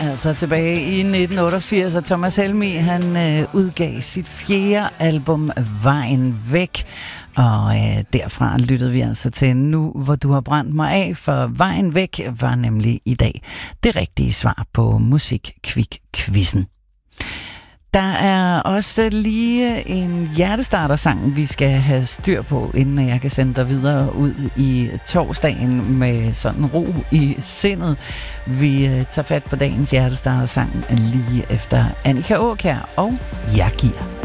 altså tilbage i 1988, og Thomas Helmig, han udgav sit 4. album, Vejen Væk. Og derfra lyttede vi altså til Nu, hvor du har brændt mig af, for Vejen Væk var nemlig i dag det rigtige svar på Musikquik-quizzen. Der er også lige en hjertestarter-sang, vi skal have styr på, inden jeg kan sende dig videre ud i torsdagen med sådan ro i sindet. Vi tager fat på dagens hjertestarter-sang lige efter Annika Aakjær og Jeg giver.